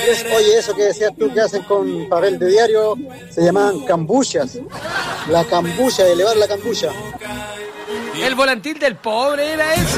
Oye, eso que decías tú que hacen con papel de diario, se llamaban cambuchas. La cambucha, elevar la cambucha. El volantín del pobre era ese.